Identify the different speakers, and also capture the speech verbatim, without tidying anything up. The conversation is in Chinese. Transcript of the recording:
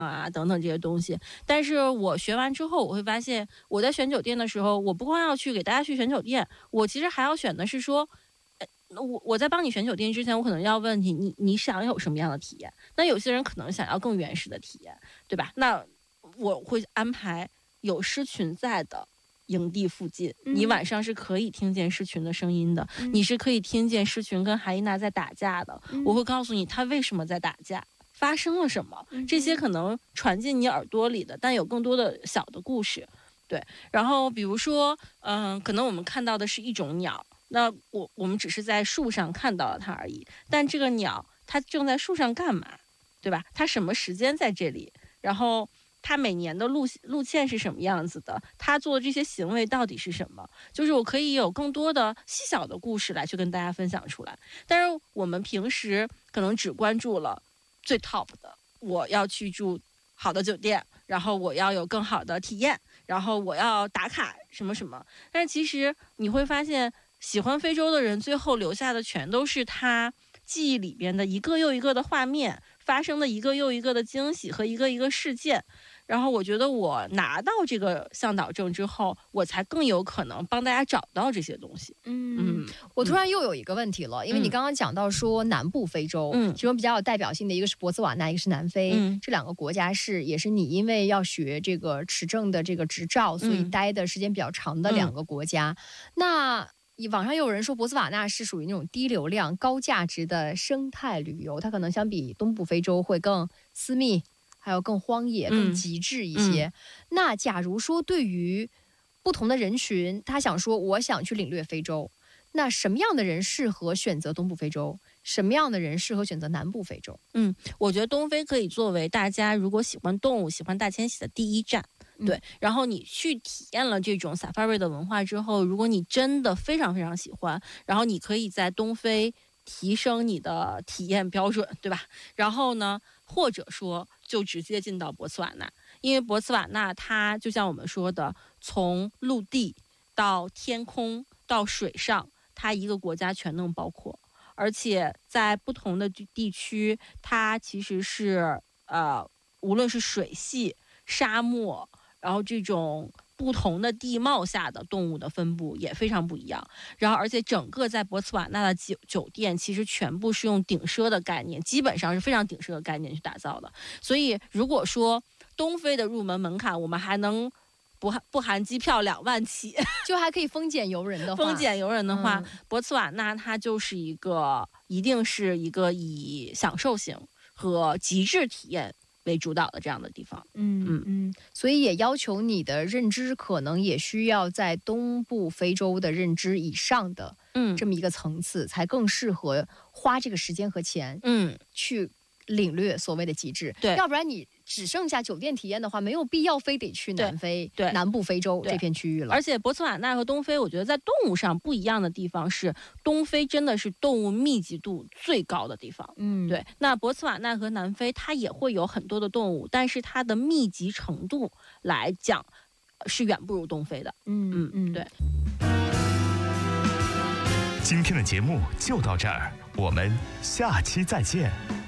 Speaker 1: 啊等等这些东西。但是我学完之后，我会发现我在选酒店的时候，我不光要去给大家去选酒店，我其实还要选的是说，呃、我我在帮你选酒店之前，我可能要问你，你你想有什么样的体验？那有些人可能想要更原始的体验，对吧？那我会安排有狮群在的营地附近，你晚上是可以听见狮群的声音的，嗯、你是可以听见狮群跟海伊娜在打架的。嗯、我会告诉你他为什么在打架，发生了什么，这些可能传进你耳朵里的，但有更多的小的故事。对，然后比如说，嗯、呃，可能我们看到的是一种鸟，那我我们只是在树上看到了它而已，但这个鸟它正在树上干嘛，对吧？它什么时间在这里？然后他每年的路路线是什么样子的？他做的这些行为到底是什么？就是我可以有更多的细小的故事来去跟大家分享出来。但是我们平时可能只关注了最 top 的，我要去住好的酒店，然后我要有更好的体验，然后我要打卡什么什么。但是其实你会发现，喜欢非洲的人最后留下的全都是他记忆里边的一个又一个的画面，发生的一个又一个的惊喜和一个一个事件。然后我觉得我拿到这个向导证之后，我才更有可能帮大家找到这些东西。
Speaker 2: 嗯，嗯我突然又有一个问题了，嗯、因为你刚刚讲到说南部非洲，嗯，其中比较有代表性的一个是博茨瓦纳，一个是南非，嗯、这两个国家是也是你因为要学这个持证的这个执照，所以待的时间比较长的两个国家。嗯、那网上有人说博茨瓦纳是属于那种低流量、高价值的生态旅游，它可能相比东部非洲会更私密。还有更荒野、更极致一些。嗯嗯、那假如说对于不同的人群，他想说我想去领略非洲，那什么样的人适合选择东部非洲？什么样的人适合选择南部非洲？
Speaker 1: 嗯，我觉得东非可以作为大家如果喜欢动物、喜欢大迁徙的第一站。对，然后你去体验了这种 safari 的文化之后，如果你真的非常非常喜欢，然后你可以在东非提升你的体验标准，对吧？然后呢，或者说就直接进到博茨瓦纳，因为博茨瓦纳它就像我们说的，从陆地到天空到水上，它一个国家全能包括，而且在不同的地区，它其实是呃，无论是水系、沙漠，然后这种不同的地貌下的动物的分布也非常不一样。然后而且整个在博茨瓦纳的酒酒店其实全部是用顶奢的概念，基本上是非常顶奢的概念去打造的。所以如果说东非的入门门槛我们还能不含不含机票两万起，
Speaker 2: 就还可以丰俭由人的话，
Speaker 1: 丰俭由人的话，嗯、博茨瓦纳它就是一个一定是一个以享受型和极致体验为主导的这样的地方。
Speaker 2: 嗯嗯嗯，所以也要求你的认知可能也需要在东部非洲的认知以上的嗯这么一个层次，才更适合花这个时间和钱嗯去领略所谓的极致。对，要不然你只剩下酒店体验的话，没有必要非得去南非、对南部非洲这片区域了。
Speaker 1: 而且博茨瓦纳和东非，我觉得在动物上不一样的地方是，东非真的是动物密集度最高的地方。嗯，对。那博茨瓦纳和南非，它也会有很多的动物，但是它的密集程度来讲，是远不如东非的。嗯嗯嗯，对。
Speaker 3: 今天的节目就到这儿，我们下期再见。